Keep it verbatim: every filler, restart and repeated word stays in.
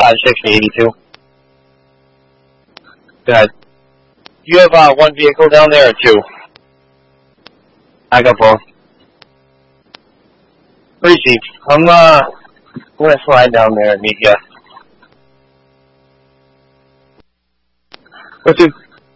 five sixty eighty-two. Go ahead. You have uh, one vehicle down there or two? I got both. Appreciate. I'm uh, gonna slide down there and meet ya. What's your